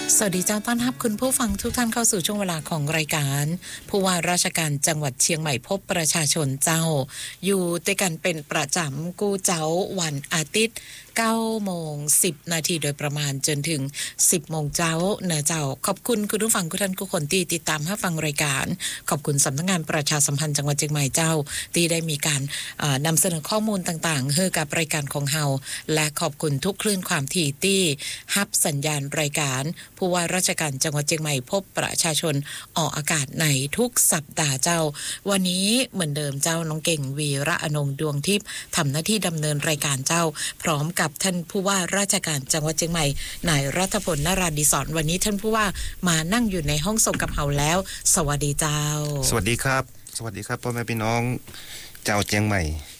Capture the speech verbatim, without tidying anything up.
สวัสดีเจ้าต้อนรับคุณผู้ฟังทุกท่านเข้าสู่ช่วงเวลาของรายการผู้ว่าราชการจังหวัดเชียงใหม่พบประชาชนเจ้าอยู่ด้วยกันเป็นประจำกู้เจ้าวันอาทิตย์เก้าโมงสิบนาทีโดยประมาณจนถึงสิบโมงเจ้านะเจ้าขอบคุณคุณผู้ฟังทุกท่านทุกคนที่ติดตามรับฟังรายการขอบคุณสำนักงานประชาสัมพันธ์จังหวัดเชียงใหม่เจ้าที่ได้มีการนำเสนอข้อมูลต่างๆให้กับรายการของเฮาและขอบคุณทุกคลื่นความถี่ที่ฮับสัญญาณรายการผู้ว่าราชการจังหวัดเชียงใหม่พบประชาชนออกอากาศในทุกสัปดาห์เจ้าวันนี้เหมือนเดิมเจ้าน้องเก่งวีระอนงดวงทิพย์ทำหน้าที่ดำเนินรายการเจ้าพร้อมกับท่านผู้ว่าราชการจังหวัดเชียงใหม่นายรัฐพลนราดิศรวันนี้ท่านผู้ว่ามานั่งอยู่ในห้องส่งกับเฮาแล้วสวัสดีเจ้าสวัสดีครับสวัสดีครับพ่อแม่พี่น้องเจ้าเชียงใหม่